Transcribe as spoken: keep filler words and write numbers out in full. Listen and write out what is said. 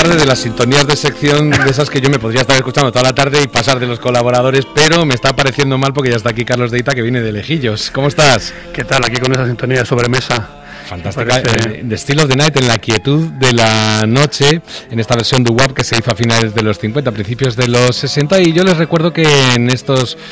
tarde de las sintonías de sección de esas que yo me podría estar escuchando toda la tarde y pasar de los colaboradores, pero me está pareciendo mal porque ya está aquí Carlos Deita, que viene de Lejillos. ¿Cómo estás? ¿Qué tal? Aquí con esa sintonía de sobremesa. Fantástica, eh, de Still of the Night, en la quietud de la noche, en esta versión de W A P que se hizo a finales de los cincuenta, principios de los sesenta, y yo les recuerdo que en estos